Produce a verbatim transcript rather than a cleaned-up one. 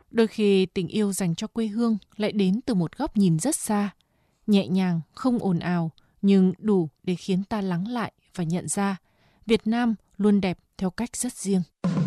Đôi khi tình yêu dành cho quê hương lại đến từ một góc nhìn rất xa, nhẹ nhàng, không ồn ào, nhưng đủ để khiến ta lắng lại và nhận ra Việt Nam luôn đẹp theo cách rất riêng.